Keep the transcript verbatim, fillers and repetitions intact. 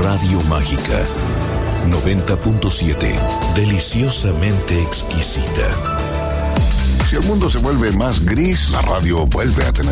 Radio Mágica noventa punto siete. Deliciosamente exquisita. Si el mundo se vuelve más gris, la radio vuelve a tener